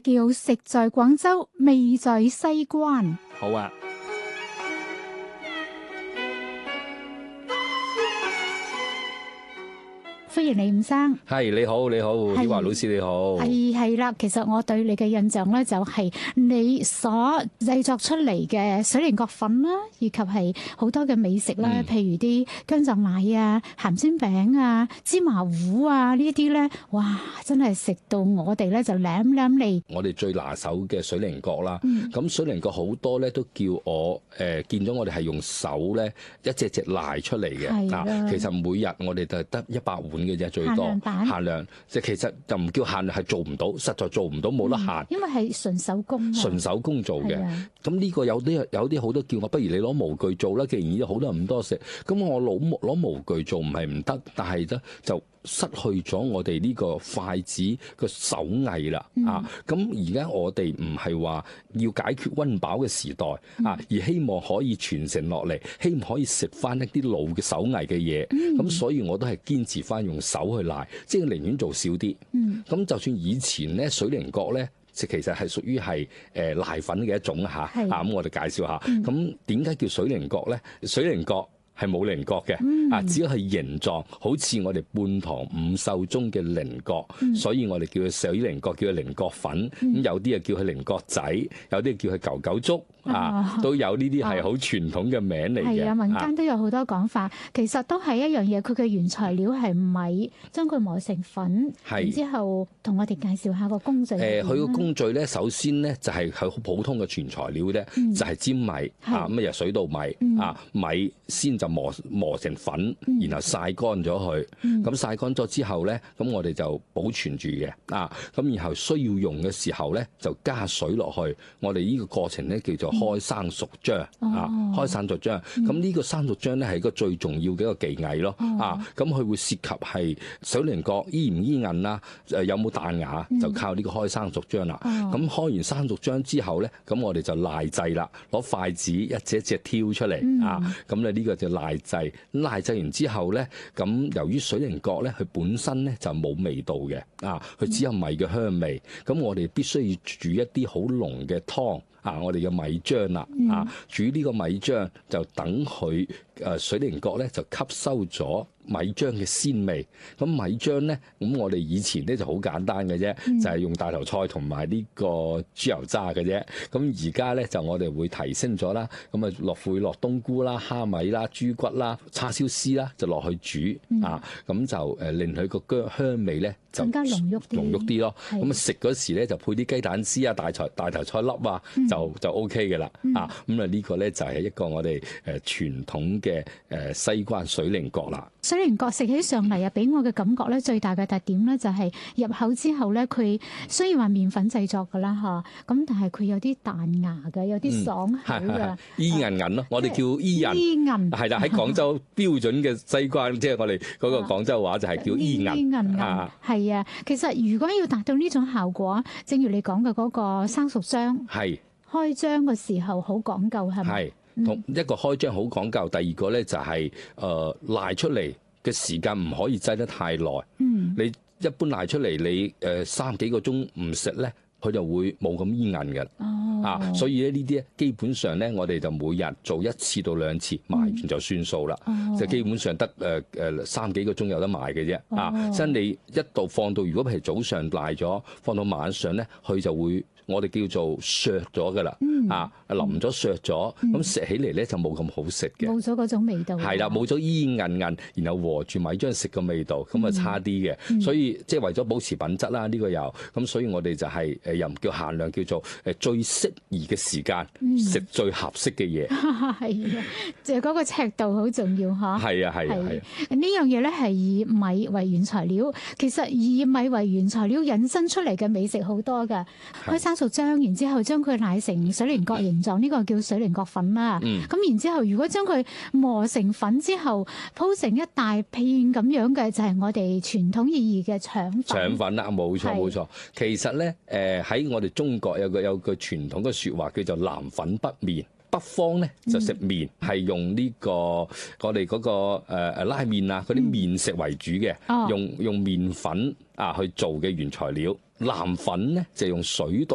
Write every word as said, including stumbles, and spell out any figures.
叫食在廣州，味在西關。 好啊。 歡迎你，伍生。 係，你好，你好，曉華老師你好。 係係啦，其實我對你嘅印象咧，就係你所製作出嚟嘅水靈角粉啦，以及係好多嘅美食啦，嗯、譬如啲薑撞奶啊、鹹煎餅啊、芝麻糊啊呢啲咧，哇！真係食到我哋咧就舐舐脷。 我哋最拿手嘅水靈角啦，咁、嗯、水靈角好多咧都叫我誒、呃、見咗我哋係用手咧一隻隻賴出嚟嘅。嗱，其實每日我哋就得一百碗嘅啫，最多限量，限量即係其實就唔叫限量，係做唔到，實在做唔到，冇得限、嗯。因為係純手工，純手工做嘅。咁呢個有啲有啲好多叫我，不如你攞模具做啦。既然而家好多人咁多食，咁我攞攞模具做唔係唔得，但係咧就失去咗我哋呢個筷子嘅手藝啦。嗯、啊，咁而家我哋唔係話要解決溫飽嘅時代、嗯、啊，而希望可以傳承落嚟，希望可以食翻一啲老嘅手藝嘅嘢。咁、嗯、所以我都係堅持翻用手去賴，即係寧願做少啲。咁、嗯、就算以前咧水靈角咧，其實係屬於係誒瀨粉嘅一種嚇。啊，咁我哋介紹下。咁點解叫水靈角咧？水靈角係冇稜角嘅，啊、嗯，只要係形狀，好似我哋半糖五秀中嘅菱角，嗯、所以我哋叫佢水靈角，叫佢菱角粉。咁、嗯、有啲啊叫佢菱角仔，有啲叫佢舊九粥。啊，都有呢啲係好傳統嘅名嚟嘅。係啊，民間都有好多講法，其實都係一樣嘢。佢嘅原材料係米，將佢磨成粉，然之後同我哋介紹下個工序。誒，佢個工序咧，首先咧就係係好普通嘅全材料啫，嗯、就係煎米啊，咁啊水稻米、嗯、啊，米先就磨磨成粉，然後曬乾咗佢。咁、嗯、曬乾咗之後咧，咁我哋就保存住嘅啊。咁然後需要用嘅時候咧，就加水落去。我哋呢個過程咧叫做開生熟漿啊，開生熟漿，咁呢、嗯、個生熟漿咧係一個最重要嘅一個技藝咯。哦、啊，咁佢會涉及係水靈角依唔依韌啦，誒有冇彈牙，嗯、就靠呢個開生熟漿啦。咁、哦、開完生熟漿之後咧，咁我哋就賴製啦，攞筷子一隻一隻挑出嚟、嗯、啊，咁咧呢個就賴製。賴製完之後咧，咁由於水靈角咧佢本身咧就冇味道嘅啊，佢只有米嘅香味，咁、嗯、我哋必須要煮一啲好濃嘅湯。啊！我哋嘅米漿啦，啊，煮呢個米漿就等佢誒水靈角咧就吸收咗米漿嘅鮮味。咁米漿咧，咁我哋以前咧就好簡單嘅啫，嗯、就係用大頭菜同埋呢個豬油渣嘅啫。咁而家咧就我哋會提升咗啦，咁啊落會落冬菇啦、蝦米啦、豬骨啦、叉燒絲啦，就落去煮、嗯、啊，咁就誒令佢個薑香味咧就更加濃郁啲，濃郁啲咯。咁啊食嗰時咧就配啲雞蛋絲啊、大菜大頭菜粒啊，嗯、就就 O K 嘅啦。嗯、啊，咁啊呢個咧就係一個我哋誒傳統嘅誒西關水靈角啦。 水靈角食起上嚟啊，俾我嘅感覺咧，最大嘅特點咧就係入口之後咧，佢雖然話麵粉製作㗎啦嚇，咁但係佢有啲彈牙嘅，有啲爽口嘅， 依韌韌咯，我哋叫依韌， 依韌係啦，喺廣州標準嘅西關，即係我哋嗰個廣州話就係叫依韌， 依韌韌，係啊。其實如果要達到呢種效果，正如你講嘅嗰個生熟漿，係開漿嘅時候好講究係咪？ 同一個開漿好講究，第二個咧就係誒賴出嚟嘅時間唔可以擠得太耐。嗯，你一般賴出嚟，你誒三幾個鐘唔食咧，佢就會冇咁煙韌嘅。哦，啊，所以咧呢啲咧基本上咧，我哋就每日做一次到兩次，賣完就算數啦。嗯、就基本上得誒誒三幾個鐘有得賣嘅啫。哦、啊，真你一度放到，如果譬如早上賴咗，放到晚上咧，佢就會。我哋叫做削咗㗎啦，嗯、啊淋咗削咗，咁食、嗯、起嚟咧就冇咁好食嘅， 冇咗嗰種味道。 係啦，冇咗煙韌韌，然後和住米漿食嘅味道，咁啊差啲嘅。嗯、所以即係為咗保持品質啦，呢、呢個又咁，所以我哋就係誒又唔叫限量，叫做誒最適宜嘅時間食、嗯、最合適嘅嘢。 係啊，就係嗰個尺度好重要嚇。係啊係啊係啊， 呢樣嘢咧係以米為原材料，其實以米為原材料引申出嚟嘅美食好多㗎，開生熟漿，然之後將佢奶成水靈角形狀，呢、這個叫水靈角粉啦。咁、嗯、然之後，如果將佢磨成粉之後，鋪成一大片咁樣嘅，就係、是、我哋傳統意義嘅腸粉。 腸粉啦，冇錯冇錯。其實咧，誒、呃、喺我哋中國有個有個傳統嘅説話叫做南粉北麵。北方咧就食麵，係、嗯、用呢、這個我哋嗰、那個誒、呃、拉麵啊嗰啲麵食為主嘅、嗯哦，用用麵粉啊去做嘅原材料。南粉咧就用水稻